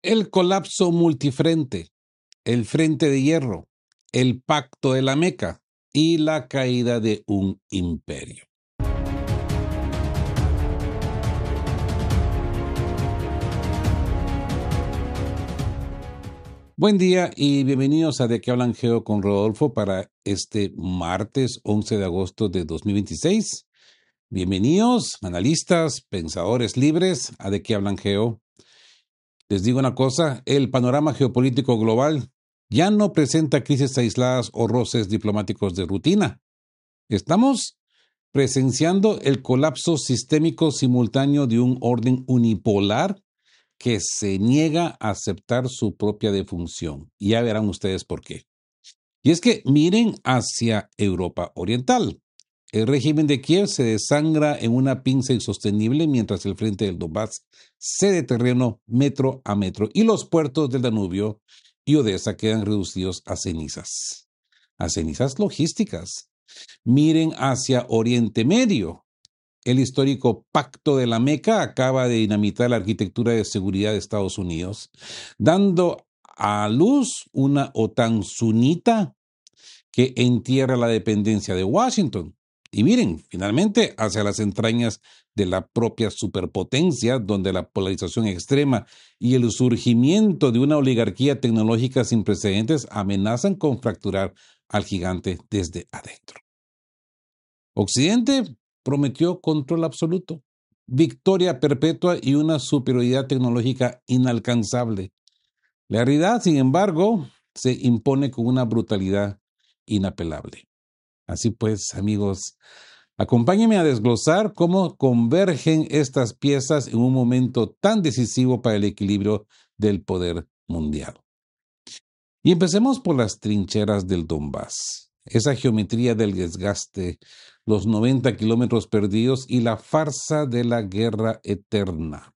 El colapso multifrente, el frente de hierro, el pacto de la Meca y la caída de un imperio. Buen día y bienvenidos a De qué hablan Geo con Rodolfo para este martes 11 de agosto de 2026. Bienvenidos, analistas, pensadores libres a De qué hablan Geo. Les digo una cosa, el panorama geopolítico global ya no presenta crisis aisladas o roces diplomáticos de rutina. Estamos presenciando el colapso sistémico simultáneo de un orden unipolar que se niega a aceptar su propia defunción. Y ya verán ustedes por qué. Y es que miren hacia Europa Oriental. El régimen de Kiev se desangra en una pinza insostenible mientras el frente del Donbass cede terreno metro a metro y los puertos del Danubio y Odessa quedan reducidos a cenizas logísticas. Miren hacia Oriente Medio. El histórico Pacto de la Meca acaba de dinamitar la arquitectura de seguridad de Estados Unidos, dando a luz una OTAN sunita que entierra la dependencia de Washington. Y miren, finalmente, hacia las entrañas de la propia superpotencia, donde la polarización extrema y el surgimiento de una oligarquía tecnológica sin precedentes amenazan con fracturar al gigante desde adentro. Occidente prometió control absoluto, victoria perpetua y una superioridad tecnológica inalcanzable. La realidad, sin embargo, se impone con una brutalidad inapelable. Así pues, amigos, acompáñenme a desglosar cómo convergen estas piezas en un momento tan decisivo para el equilibrio del poder mundial. Y empecemos por las trincheras del Donbass. Esa geometría del desgaste, los 90 kilómetros perdidos y la farsa de la guerra eterna.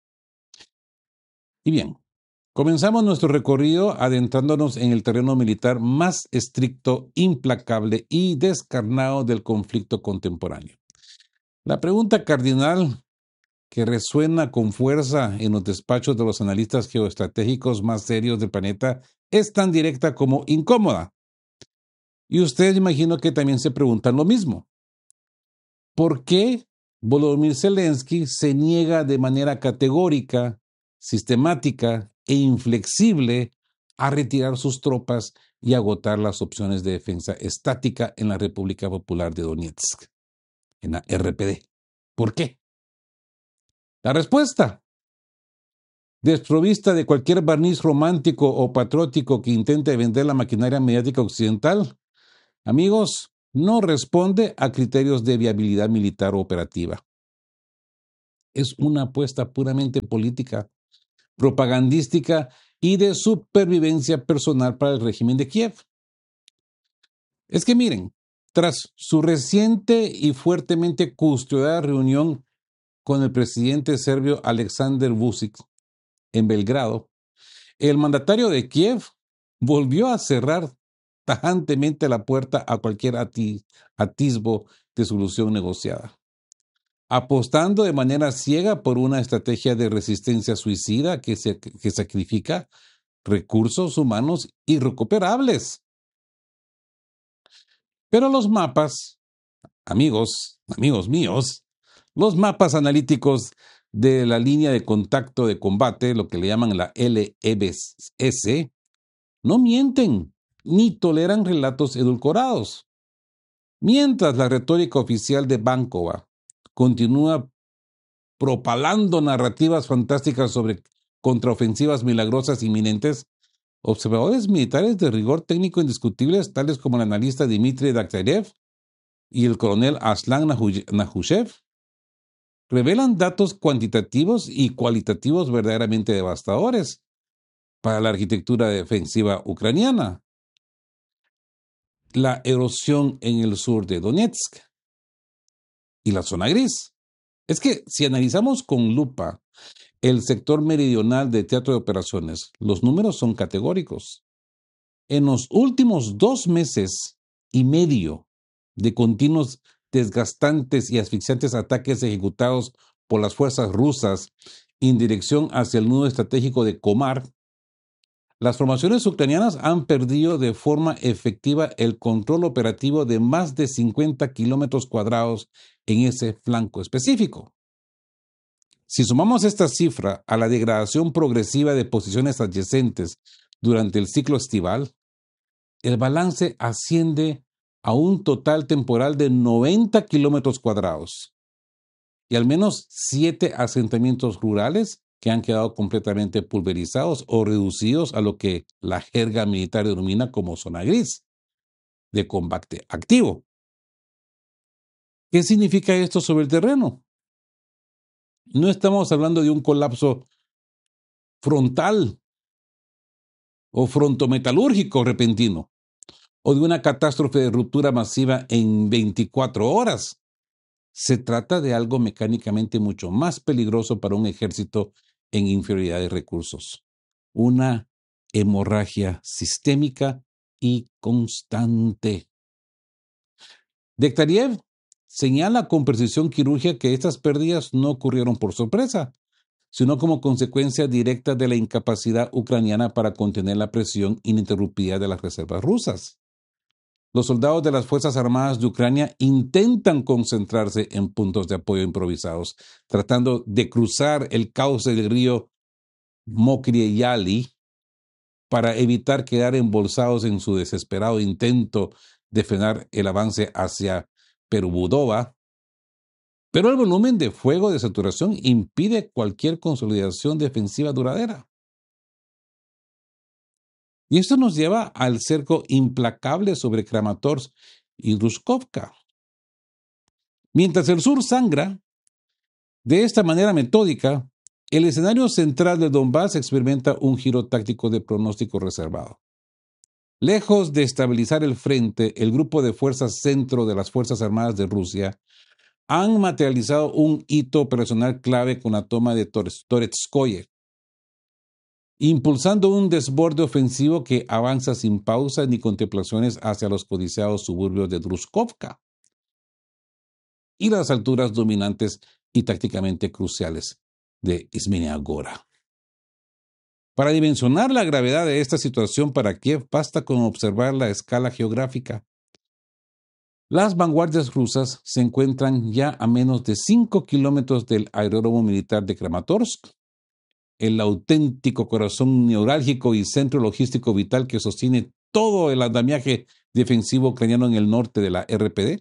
Y bien, comenzamos nuestro recorrido adentrándonos en el terreno militar más estricto, implacable y descarnado del conflicto contemporáneo. La pregunta cardinal que resuena con fuerza en los despachos de los analistas geoestratégicos más serios del planeta es tan directa como incómoda. Y ustedes imagino que también se preguntan lo mismo. ¿Por qué Volodymyr Zelensky se niega de manera categórica, sistemática e inflexible a retirar sus tropas y agotar las opciones de defensa estática en la República Popular de Donetsk, en la RPD? ¿Por qué? La respuesta, desprovista de cualquier barniz romántico o patriótico que intente vender la maquinaria mediática occidental, amigos, no responde a criterios de viabilidad militar o operativa. Es una apuesta puramente política, propagandística y de supervivencia personal para el régimen de Kiev. Es que miren, tras su reciente y fuertemente custodiada reunión con el presidente serbio Aleksandar Vučić en Belgrado, el mandatario de Kiev volvió a cerrar tajantemente la puerta a cualquier atisbo de solución negociada, apostando de manera ciega por una estrategia de resistencia suicida que sacrifica recursos humanos irrecuperables. Pero los mapas, amigos míos, los mapas analíticos de la línea de contacto de combate, lo que le llaman la LEBS, no mienten ni toleran relatos edulcorados. Mientras la retórica oficial de Bankova continúa propalando narrativas fantásticas sobre contraofensivas milagrosas inminentes, observadores militares de rigor técnico indiscutibles, tales como el analista Dmitry Daktarev y el coronel Aslan Nahushev, revelan datos cuantitativos y cualitativos verdaderamente devastadores para la arquitectura defensiva ucraniana. La erosión en el sur de Donetsk y la zona gris. Es que si analizamos con lupa el sector meridional de teatro de operaciones, los números son categóricos. En los últimos 2 meses y medio de continuos desgastantes y asfixiantes ataques ejecutados por las fuerzas rusas en dirección hacia el nudo estratégico de Komar, las formaciones ucranianas han perdido de forma efectiva el control operativo de más de 50 kilómetros cuadrados en ese flanco específico. Si sumamos esta cifra a la degradación progresiva de posiciones adyacentes durante el ciclo estival, el balance asciende a un total temporal de 90 kilómetros cuadrados y al menos 7 asentamientos rurales que han quedado completamente pulverizados o reducidos a lo que la jerga militar denomina como zona gris de combate activo. ¿Qué significa esto sobre el terreno? No estamos hablando de un colapso frontal o frontometalúrgico repentino, o de una catástrofe de ruptura masiva en 24 horas. Se trata de algo mecánicamente mucho más peligroso para un ejército en inferioridad de recursos. Una hemorragia sistémica y constante. Dektariev señala con precisión quirúrgica que estas pérdidas no ocurrieron por sorpresa, sino como consecuencia directa de la incapacidad ucraniana para contener la presión ininterrumpida de las reservas rusas. Los soldados de las Fuerzas Armadas de Ucrania intentan concentrarse en puntos de apoyo improvisados, tratando de cruzar el cauce del río Mokrieyali para evitar quedar embolsados en su desesperado intento de frenar el avance hacia Perubudova. Pero el volumen de fuego de saturación impide cualquier consolidación defensiva duradera. Y esto nos lleva al cerco implacable sobre Kramatorsk y Ruskovka. Mientras el sur sangra, de esta manera metódica, el escenario central de Donbass experimenta un giro táctico de pronóstico reservado. Lejos de estabilizar el frente, el grupo de fuerzas centro de las Fuerzas Armadas de Rusia han materializado un hito operacional clave con la toma de Toretskoye, impulsando un desborde ofensivo que avanza sin pausas ni contemplaciones hacia los codiciados suburbios de Druzhkovka y las alturas dominantes y tácticamente cruciales de Izmenia Gora. Para dimensionar la gravedad de esta situación para Kiev basta con observar la escala geográfica. Las vanguardias rusas se encuentran ya a menos de 5 kilómetros del aeródromo militar de Kramatorsk, el auténtico corazón neurálgico y centro logístico vital que sostiene todo el andamiaje defensivo ucraniano en el norte de la RPD.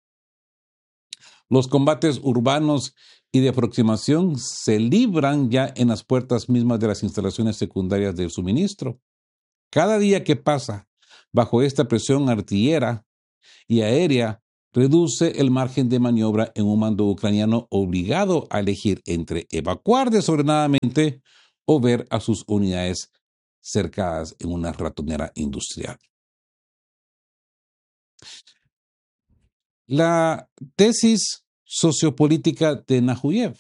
Los combates urbanos y de aproximación se libran ya en las puertas mismas de las instalaciones secundarias del suministro. Cada día que pasa bajo esta presión artillera y aérea reduce el margen de maniobra en un mando ucraniano obligado a elegir entre evacuar desordenadamente o ver a sus unidades cercadas en una ratonera industrial. La tesis sociopolítica de Nahuyev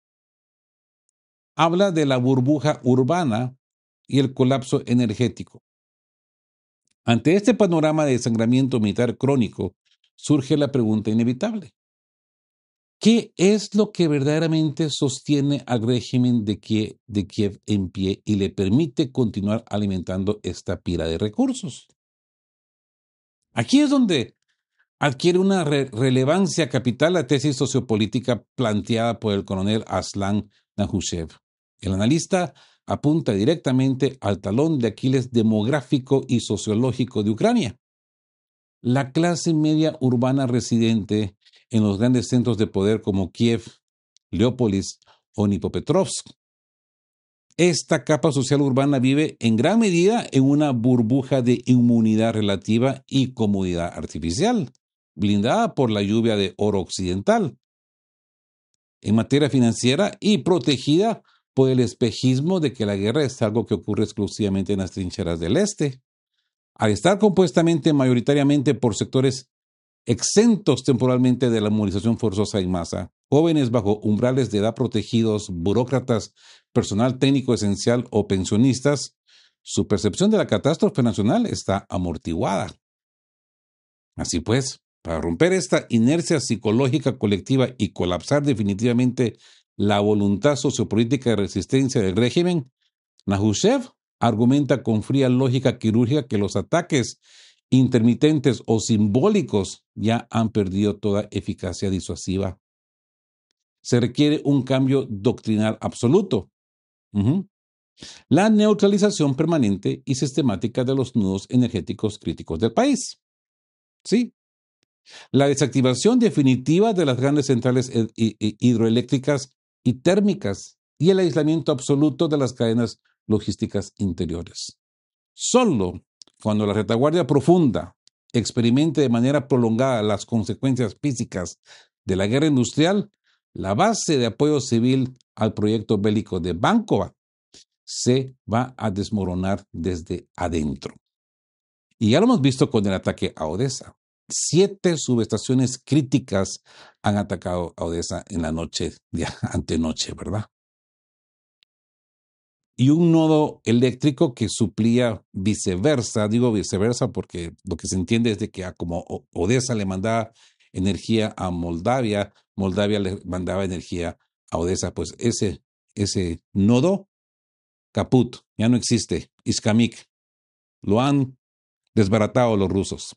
habla de la burbuja urbana y el colapso energético. Ante este panorama de desangramiento militar crónico, surge la pregunta inevitable. ¿Qué es lo que verdaderamente sostiene al régimen de Kiev en pie y le permite continuar alimentando esta pira de recursos? Aquí es donde adquiere una relevancia capital la tesis sociopolítica planteada por el coronel Aslan Nahushev. El analista apunta directamente al talón de Aquiles demográfico y sociológico de Ucrania. La clase media urbana residente en los grandes centros de poder como Kiev, Leópolis o Dnipropetrovsk. Esta capa social urbana vive en gran medida en una burbuja de inmunidad relativa y comodidad artificial, blindada por la lluvia de oro occidental. En materia financiera y protegida por el espejismo de que la guerra es algo que ocurre exclusivamente en las trincheras del este. Al estar compuestamente mayoritariamente por sectores exentos temporalmente de la movilización forzosa en masa, jóvenes bajo umbrales de edad protegidos, burócratas, personal técnico esencial o pensionistas, su percepción de la catástrofe nacional está amortiguada. Así pues, para romper esta inercia psicológica colectiva y colapsar definitivamente la voluntad sociopolítica de resistencia del régimen, Nahushev argumenta con fría lógica quirúrgica que los ataques intermitentes o simbólicos ya han perdido toda eficacia disuasiva. Se requiere un cambio doctrinal absoluto. La neutralización permanente y sistemática de los nudos energéticos críticos del país. Sí. La desactivación definitiva de las grandes centrales hidroeléctricas y térmicas y el aislamiento absoluto de las cadenas logísticas interiores. Solo cuando la retaguardia profunda experimente de manera prolongada las consecuencias físicas de la guerra industrial, la base de apoyo civil al proyecto bélico de Bankova se va a desmoronar desde adentro. Y ya lo hemos visto con el ataque a Odessa. 7 subestaciones críticas han atacado a Odessa en la noche de antenoche, ¿verdad? Y un nodo eléctrico que suplía viceversa, digo viceversa porque lo que se entiende es de que como Odessa le mandaba energía a Moldavia, Moldavia le mandaba energía a Odessa, pues ese nodo caput, ya no existe, Iskamik, lo han desbaratado los rusos.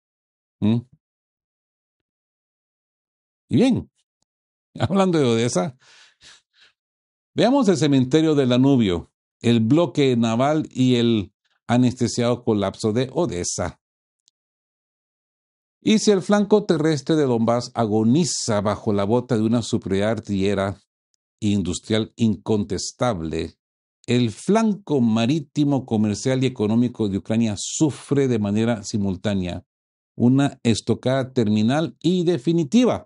Y bien, hablando de Odessa, veamos el cementerio del Danubio, el bloque naval y el anestesiado colapso de Odessa. Y si el flanco terrestre de Donbass agoniza bajo la bota de una superioridad artillera e industrial incontestable, el flanco marítimo, comercial y económico de Ucrania sufre de manera simultánea una estocada terminal y definitiva.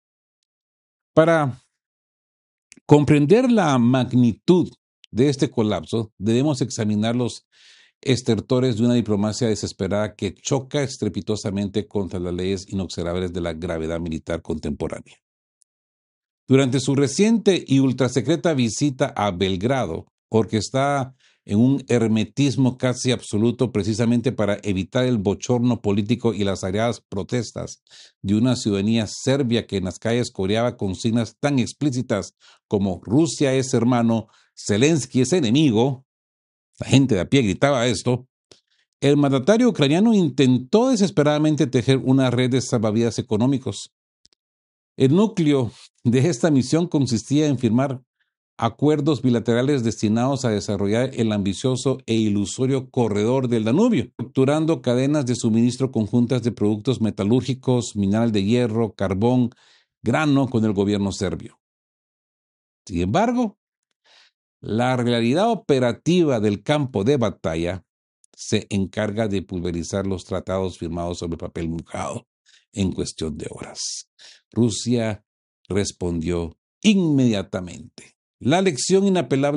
Para comprender la magnitud de este colapso, debemos examinar los estertores de una diplomacia desesperada que choca estrepitosamente contra las leyes inexorables de la gravedad militar contemporánea. Durante su reciente y ultrasecreta visita a Belgrado, orquestada en un hermetismo casi absoluto precisamente para evitar el bochorno político y las aireadas protestas de una ciudadanía serbia que en las calles coreaba consignas tan explícitas como Rusia es hermano, Zelensky es enemigo, la gente de a pie gritaba esto, el mandatario ucraniano intentó desesperadamente tejer una red de salvavidas económicos. El núcleo de esta misión consistía en firmar acuerdos bilaterales destinados a desarrollar el ambicioso e ilusorio corredor del Danubio, estructurando cadenas de suministro conjuntas de productos metalúrgicos, mineral de hierro, carbón, grano con el gobierno serbio. Sin embargo, la realidad operativa del campo de batalla se encarga de pulverizar los tratados firmados sobre papel mojado en cuestión de horas. Rusia respondió inmediatamente. La lección inapelable